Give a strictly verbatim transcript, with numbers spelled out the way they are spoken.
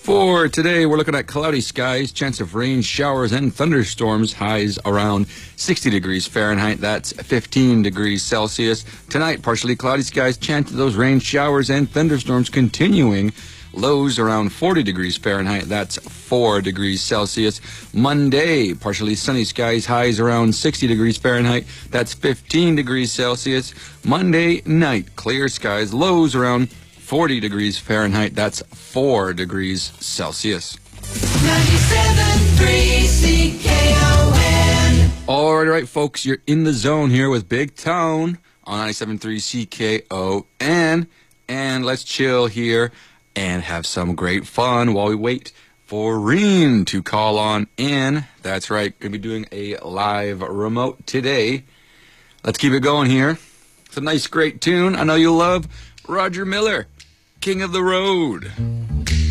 For today, we're looking at cloudy skies, chance of rain, showers, and thunderstorms, highs around sixty degrees Fahrenheit, that's fifteen degrees Celsius. Tonight, partially cloudy skies, chance of those rain, showers, and thunderstorms continuing, lows around forty degrees Fahrenheit, that's four degrees Celsius. Monday, partially sunny skies, highs around sixty degrees Fahrenheit, that's fifteen degrees Celsius. Monday night, clear skies, lows around forty degrees Fahrenheit, that's four degrees Celsius. ninety-seven point three C K O N. All right, all right, folks, you're in the zone here with Big Tone on ninety-seven point three C K O N. And let's chill here and have some great fun while we wait for Reen to call on in. That's right, going to be doing a live remote today. Let's keep it going here. It's a nice, great tune I know you'll love. Roger Miller, King of the Road.